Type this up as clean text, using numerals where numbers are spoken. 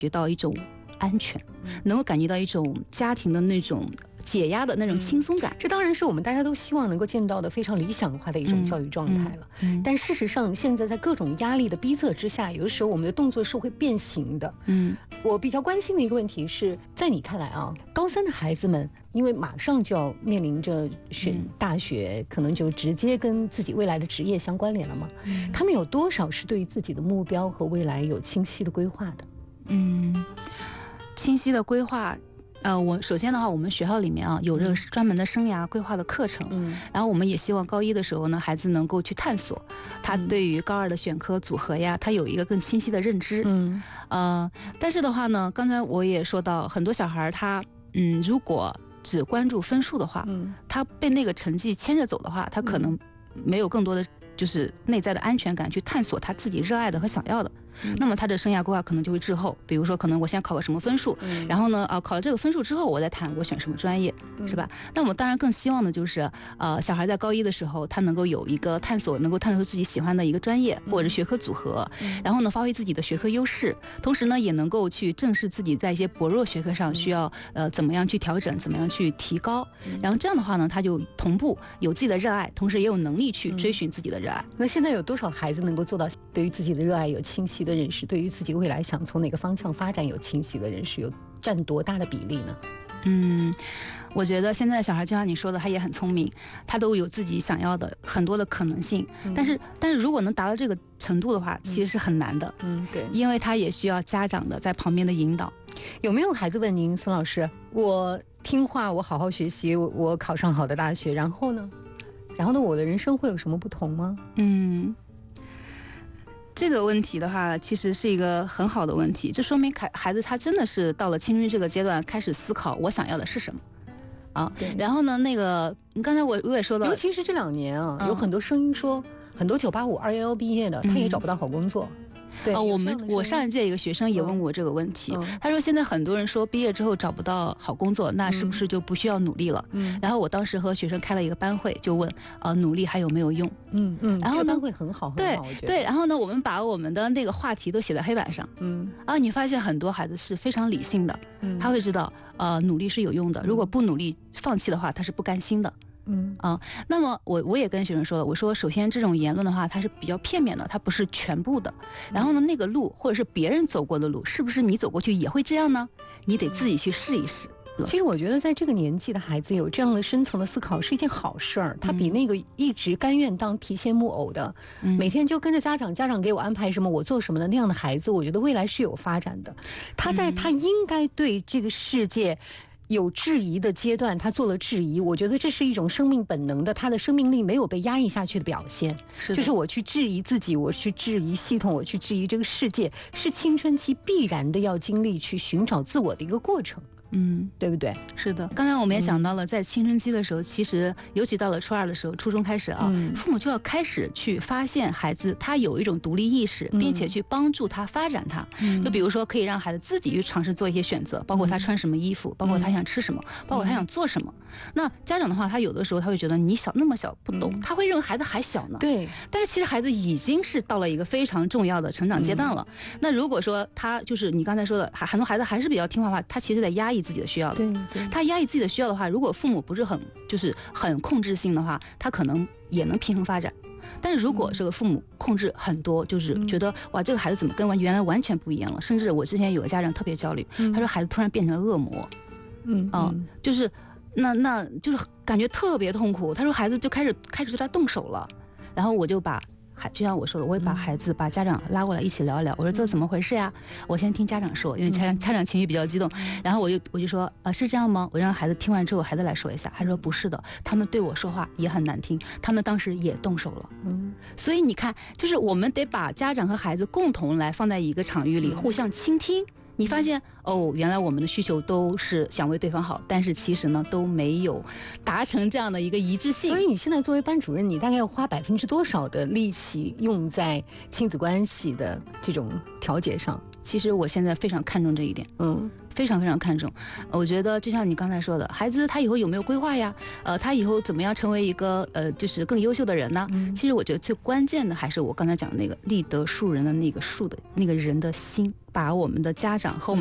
觉到一种安全，能够感觉到一种家庭的那种解压的那种轻松感。 这当然是我们大家都希望能够见到的非常理想化的一种教育状态了。但事实上，现在在各种压力的逼仄之下，有的时候我们的动作是会变形的。我比较关心的一个问题是，在你看来啊，高3的孩子们，因为马上就要面临着选大学，可能就直接跟自己未来的职业相关联了嘛。他们有多少是对于自己的目标和未来有清晰的规划的？ 清晰的规划。我首先的话，我们学校里面啊有这个专门的生涯规划的课程，然后我们也希望高1的时候呢，孩子能够去探索他对于高2的选科组合呀，他有一个更清晰的认知。但是的话呢，刚才我也说到，很多小孩他如果只关注分数的话，他被那个成绩牵着走的话，他可能没有更多的就是内在的安全感去探索他自己热爱的和想要的。那么他的生涯规划可能就会滞后。比如说，可能我先考个什么分数，然后呢，考了这个分数之后，我再谈我选什么专业，是吧？那我们当然更希望的就是，小孩在高1的时候，他能够有一个探索，能够探索自己喜欢的一个专业或者学科组合，然后呢，发挥自己的学科优势，同时呢，也能够去正视自己在一些薄弱学科上需要怎么样去调整，怎么样去提高。然后这样的话呢，他就同步有自己的热爱，同时也有能力去追寻自己的热爱。 那现在有多少孩子能够做到对于自己的热爱有清晰的认识，对于自己未来想从哪个方向发展有清晰的认识，有占多大的比例呢？ 我觉得现在的小孩就像你说的，他也很聪明，他都有自己想要的很多的可能性。但是如果能达到这个程度的话，其实是很难的。 对， 因为他也需要家长的在旁边的引导。 有没有孩子问您，孙老师，我听话，我好好学习，我考上好的大学，然后呢，我的人生会有什么不同吗？ 这个问题的话，其实是一个很好的问题。这说明孩子他真的是到了青春这个阶段，开始思考我想要的是什么啊。然后呢，刚才我也说到， 尤其是这2年啊，有很多声音说，很多985、211毕业的，他也找不到好工作。对， 我上一届一个学生也问我这个问题，他说现在很多人说毕业之后找不到好工作，那是不是就不需要努力了？然后我当时和学生开了一个班会，就问努力还有没有用？然后呢， 这个班会很好， 对，然后呢，我们把我们的那个话题都写在黑板上，你发现很多孩子是非常理性的，他会知道努力是有用的，如果不努力放弃的话，他是不甘心的。那么我也跟学生说了，我说首先这种言论的话，它是比较片面的，它不是全部的。然后呢，那个路或者是别人走过的路，是不是你走过去也会这样呢？你得自己去试一试。 其实我觉得在这个年纪的孩子有这样的深层的思考是一件好事儿，他比那个一直甘愿当提线木偶的，每天就跟着家长给我安排什么我做什么的那样的孩子，我觉得未来是有发展的。他应该对这个世界有质疑的阶段，他做了质疑，我觉得这是一种生命本能的，他的生命力没有被压抑下去的表现。就是我去质疑自己，我去质疑系统，我去质疑这个世界，是青春期必然的要经历去寻找自我的一个过程。对不对？ 是的，刚才我们也讲到了，在青春期的时候，其实尤其到了初2的时候，初中开始父母就要开始去发现孩子他有一种独立意识，并且去帮助他发展他。就比如说，可以让孩子自己去尝试做一些选择，包括他穿什么衣服，包括他想吃什么，包括他想做什么。那家长的话，他有的时候他会觉得你那么小不懂，他会认为孩子还小呢。 对， 但是其实孩子已经是到了一个非常重要的成长阶段了。那如果说他就是你刚才说的，很多孩子还是比较听话的话，他其实在压抑自己的需要的。 对， 他压抑自己的需要的话，如果父母不是很控制性的话，他可能也能平衡发展。但是如果这个父母控制很多，就是觉得哇，这个孩子怎么跟原来完全不一样了，甚至我之前有个家长特别焦虑，他说孩子突然变成了恶魔，就是那就是感觉特别痛苦。他说孩子就开始对他动手了，然后我就就像我说的，我也把家长拉过来一起聊一聊。我说这怎么回事呀？我先听家长说，因为家长情绪比较激动。然后我就说是这样吗？我让孩子听完之后，孩子来说一下。他说不是的，他们对我说话也很难听，他们当时也动手了。所以你看，就是我们得把家长和孩子共同来放在一个场域里，互相倾听。你发现原来我们的需求都是想为对方好，但是其实呢都没有达成这样的一个一致性。 所以你现在作为班主任，你大概要花多少的力气用在亲子关系的这种调节上？ 其实我现在非常看重这一点，非常非常看重。我觉得就像你刚才说的，孩子他以后有没有规划呀？他以后怎么样成为一个就是更优秀的人呢？其实我觉得最关键的还是我刚才讲的那个立德树人的那个树的那个人的心，把我们的家长和我们